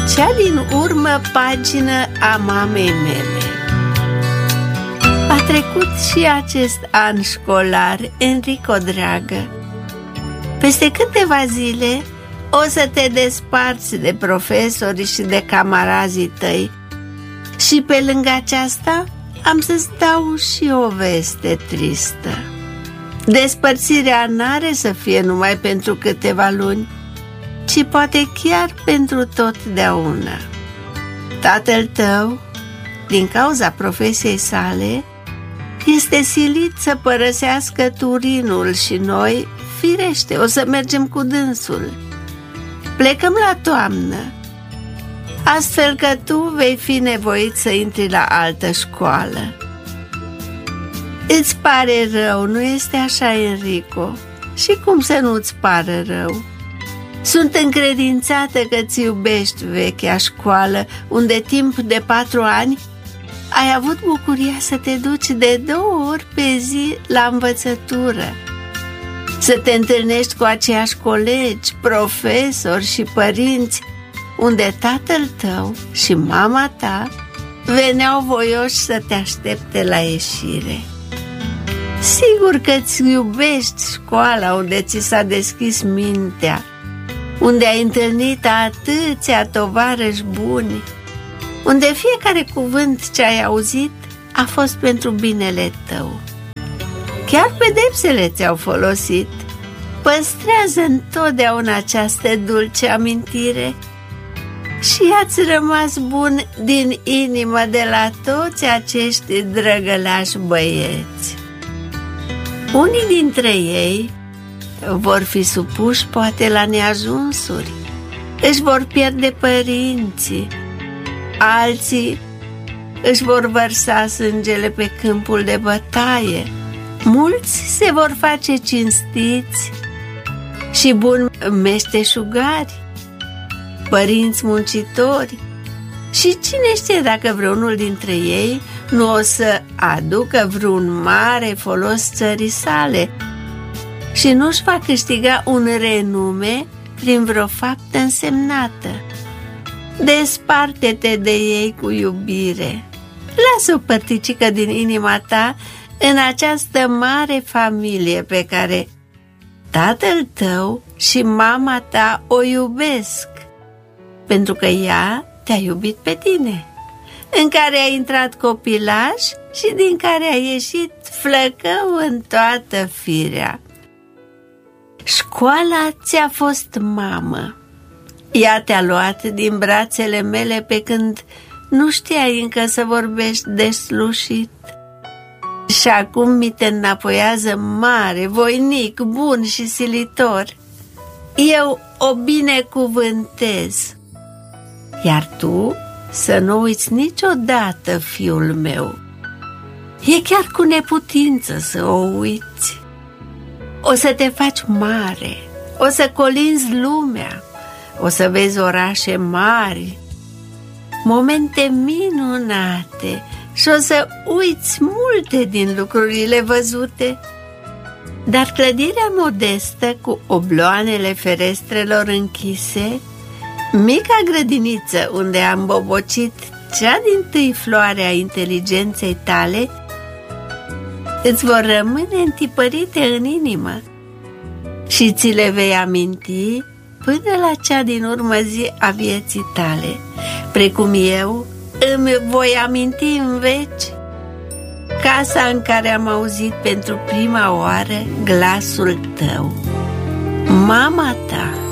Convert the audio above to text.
Cea din urmă pagină a mamei mele. A trecut și acest an școlar, Enrico dragă. Peste câteva zile o să te desparți de profesori și de camarazii tăi. Și pe lângă aceasta am să-ți dau și o veste tristă. Despărțirea n-are să fie numai pentru câteva luni, ci poate chiar pentru totdeauna. Tatăl tău, din cauza profesiei sale, este silit să părăsească Turinul și noi, firește, o să mergem cu dânsul. Plecăm la toamnă, astfel că tu vei fi nevoit să intri la altă școală. Îți pare rău, nu este așa, Enrico? Și cum să nu-ți pară rău? Sunt încredințată că ți iubești vechea școală, unde timp de 4 ani ai avut bucuria să te duci de 2 ori pe zi la învățătură, să te întâlnești cu aceiași colegi, profesori și părinți, unde tatăl tău și mama ta veneau voioși să te aștepte la ieșire. Sigur că ți iubești școala unde ți s-a deschis mintea, unde ai întâlnit atâția tovarăși buni, unde fiecare cuvânt ce ai auzit a fost pentru binele tău. Chiar pedepsele ți-au folosit. Păstrează întotdeauna această dulce amintire și i-ați rămas bun din inimă de la toți acești drăgălași băieți. Unii dintre ei vor fi supuși poate la neajunsuri, își vor pierde părinții, alții își vor vărsa sângele pe câmpul de bătaie, mulți se vor face cinstiți și buni meșteșugari, părinți muncitori, și cine știe dacă vreunul dintre ei nu o să aducă vreun mare folos țării sale și nu-și va câștiga un renume prin vreo faptă însemnată. Desparte-te de ei cu iubire. Lasă o părticică din inima ta în această mare familie pe care tatăl tău și mama ta o iubesc, pentru că ea te-a iubit pe tine, în care ai intrat copilaș și din care ai ieșit flăcău în toată firea. Școala ți-a fost mamă. Ea te-a luat din brațele mele pe când nu știai încă să vorbești deslușit. Și acum mi te înapoiază mare, voinic, bun și silitor. Eu o binecuvântez. Iar tu să nu uiți niciodată, fiul meu. E chiar cu neputință să o uiți. O să te faci mare, o să colinzi lumea, o să vezi orașe mari, momente minunate și o să uiți multe din lucrurile văzute. Dar clădirea modestă cu obloanele ferestrelor închise, mica grădiniță unde am bobocit cea dintâi floare a inteligenței tale, îți vor rămâne întipărite în inimă și ți le vei aminti până la cea din urmă zi a vieții tale, precum eu îmi voi aminti în veci casa în care am auzit pentru prima oară glasul tău, mama ta.